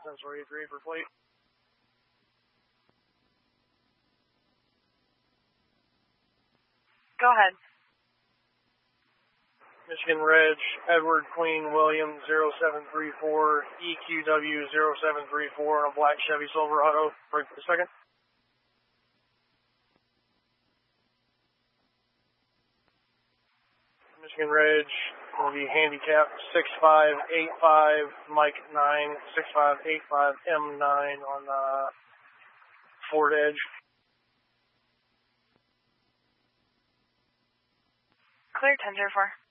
sensor 83 for plate. Go ahead. Michigan Reg, Edward Queen William 0734, EQW 0734 on a black Chevy Silverado. Break for a second. Michigan Reg will be handicapped 6585, Mike 9, 6585 M9 on Ford Edge. Clear 10-04.